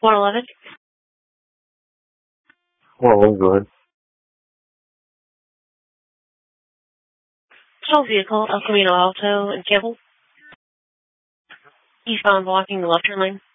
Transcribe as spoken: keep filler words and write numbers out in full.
one eleven. one eleven, go ahead. Patrol vehicle, El Camino Alto and Campbell. Eastbound blocking the left turn lane.